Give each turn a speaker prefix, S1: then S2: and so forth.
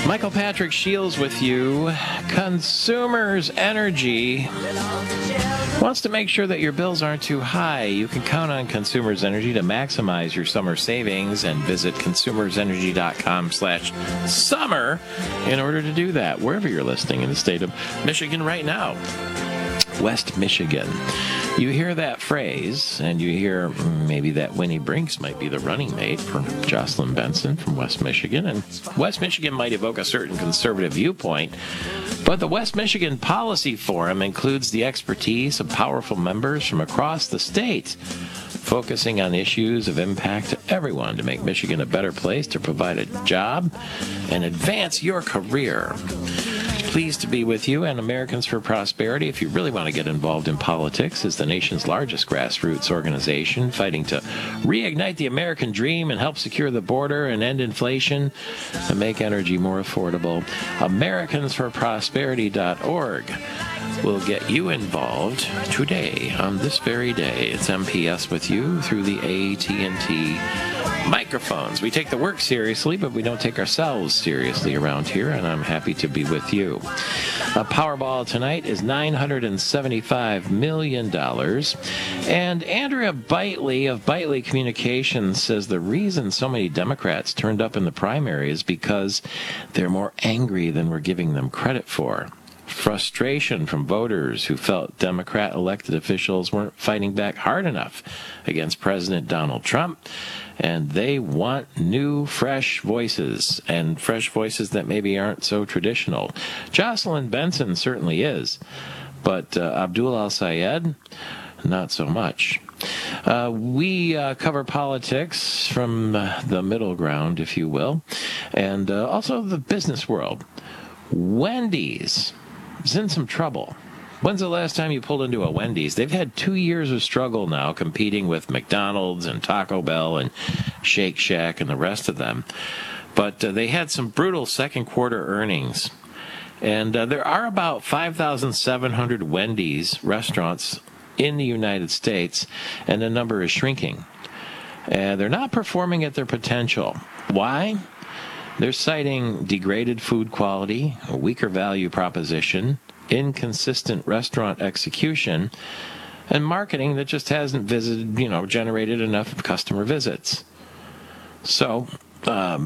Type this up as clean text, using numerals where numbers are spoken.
S1: Michael Patrick Shields with you. Consumers Energy wants to make sure that your bills aren't too high. You can count on Consumers Energy to maximize your summer savings and visit consumersenergy.com/summer in order to do that, wherever you're listening in the state of Michigan right now. West Michigan. You hear that phrase, and you hear maybe that Winnie Brinks might be the running mate for Jocelyn Benson from West Michigan, and West Michigan might evoke a certain conservative viewpoint, but the West Michigan Policy Forum includes the expertise of powerful members from across the state, focusing on issues of impact to everyone to make Michigan a better place to provide a job and advance your career. Pleased to be with you, and Americans for Prosperity, if you really want to get involved in politics, is the nation's largest grassroots organization fighting to reignite the American dream and help secure the border and end inflation and make energy more affordable. Americansforprosperity.org will get you involved today on this very day. It's MPS with you through the AT&T microphones. We take the work seriously, but we don't take ourselves seriously around here, and I'm happy to be with you. Powerball tonight is $975 million, and Andrea Bitely of Bitely Communications says the reason so many Democrats turned up in the primary is because they're more angry than we're giving them credit for. Frustration from voters who felt Democrat elected officials weren't fighting back hard enough against President Donald Trump, and they want new, fresh voices, and fresh voices that maybe aren't so traditional. Jocelyn Benson certainly is, but Abdul Al-Sayed, not so much. We cover politics from the middle ground, if you will, and also the business world. Wendy's is in some trouble. When's the last time you pulled into a Wendy's? They've had 2 years of struggle now competing with McDonald's and Taco Bell and Shake Shack and the rest of them. But they had some brutal second quarter earnings. And there are about 5,700 Wendy's restaurants in the United States, and the number is shrinking. They're not performing at their potential. Why? They're citing degraded food quality, a weaker value proposition, inconsistent restaurant execution, and marketing that just hasn't generated enough customer visits. So,